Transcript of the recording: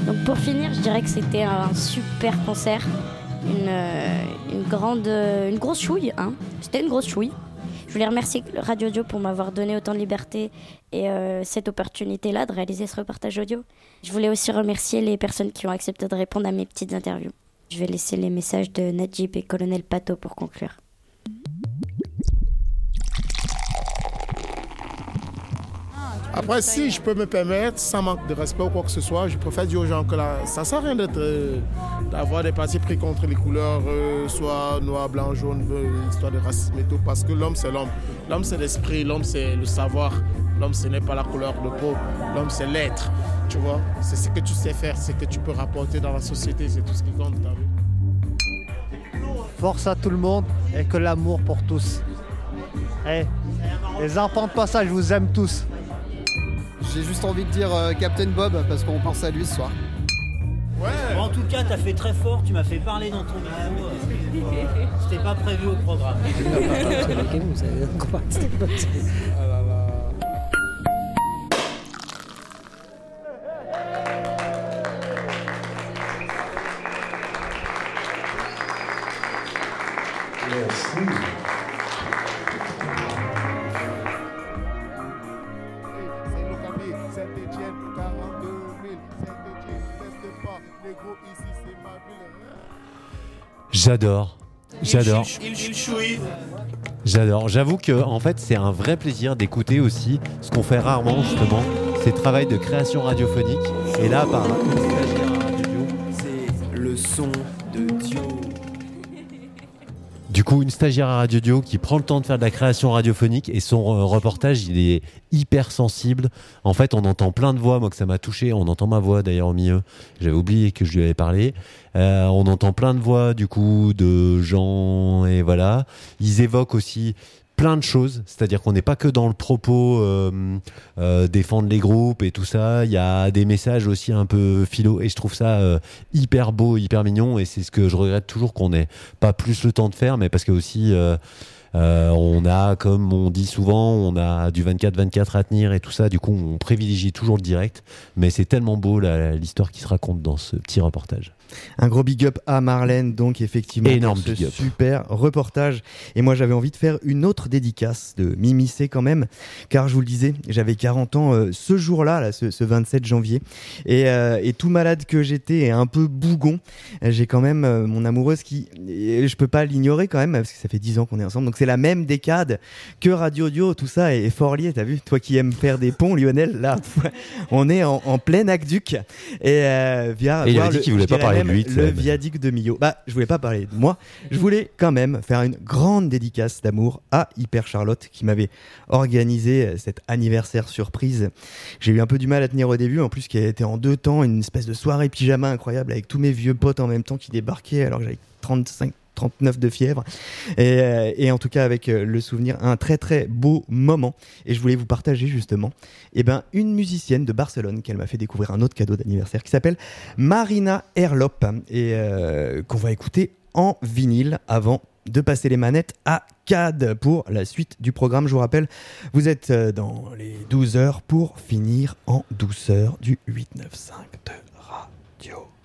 Donc pour finir, je dirais que c'était un super concert, une grosse chouille, hein. C'était une grosse chouille. Je voulais remercier Radio Audio pour m'avoir donné autant de liberté et cette opportunité-là de réaliser ce reportage audio. Je voulais aussi remercier les personnes qui ont accepté de répondre à mes petites interviews. Je vais laisser les messages de Najib et Colonel Pato pour conclure. Après, si je peux me permettre, sans manque de respect ou quoi que ce soit, je préfère dire aux gens que là, ça ne sert à rien d'avoir des partis pris contre les couleurs, soit noir, blanc, jaune, histoire de racisme et tout, parce que l'homme, c'est l'homme. L'homme, c'est l'esprit, l'homme, c'est le savoir. L'homme, ce n'est pas la couleur de peau. L'homme, c'est l'être, tu vois. C'est ce que tu sais faire, c'est ce que tu peux rapporter dans la société, c'est tout ce qui compte, t'as vu. Force à tout le monde et que l'amour pour tous. Les enfants de passage, je vous aime tous. J'ai juste envie de dire Captain Bob parce qu'on pense à lui ce soir. Ouais. Bon, en tout cas, t'as fait très fort, tu m'as fait parler dans ton micro. C'était pas prévu au programme. J'adore. J'avoue que en fait, c'est un vrai plaisir d'écouter aussi ce qu'on fait rarement justement, ces travails de création radiophonique. Et là, par c'est le son de Dio. Du coup, une stagiaire à Radio Dio qui prend le temps de faire de la création radiophonique et son reportage, il est hyper sensible. En fait, on entend plein de voix, moi que ça m'a touché. On entend ma voix d'ailleurs au milieu. J'avais oublié que je lui avais parlé. On entend plein de voix du coup de gens et voilà. Ils évoquent aussi plein de choses, c'est-à-dire qu'on n'est pas que dans le propos défendre les groupes et tout ça, il y a des messages aussi un peu philo et je trouve ça hyper beau, hyper mignon et c'est ce que je regrette toujours qu'on n'ait pas plus le temps de faire, mais parce que aussi on a, comme on dit souvent, on a du 24-24 à tenir et tout ça, du coup on privilégie toujours le direct, mais c'est tellement beau l'histoire qui se raconte dans ce petit reportage. Un gros big up à Marlène, donc effectivement, énorme pour ce big up. super reportage. Et moi, j'avais envie de faire une autre dédicace de Mimi C quand même, car je vous le disais, j'avais 40 ans ce jour-là, ce 27 janvier, et tout malade que j'étais et un peu bougon, j'ai quand même mon amoureuse qui, je peux pas l'ignorer quand même, parce que ça fait 10 ans qu'on est ensemble, donc c'est la même décade que Radio Audio, tout ça est fort lié, t'as vu, toi qui aimes faire des ponts, Lionel, là, on est en plein aqueduc, et il a dit qu'il voulait pas parler de lui, le viaduc de Millau. Bah, je voulais pas parler de moi. Je voulais quand même faire une grande dédicace d'amour à Hyper Charlotte qui m'avait organisé cet anniversaire surprise. J'ai eu un peu du mal à tenir au début, en plus qui a été en 2 temps, une espèce de soirée pyjama incroyable avec tous mes vieux potes en même temps qui débarquaient alors que j'avais 39 de fièvre et en tout cas avec le souvenir, un très très beau moment, et je voulais vous partager justement une musicienne de Barcelone qu'elle m'a fait découvrir un autre cadeau d'anniversaire qui s'appelle Marina Herlop et qu'on va écouter en vinyle avant de passer les manettes à CAD pour la suite du programme. Je vous rappelle, vous êtes dans les 12 heures pour finir en douceur du 8-9-5 de Radio.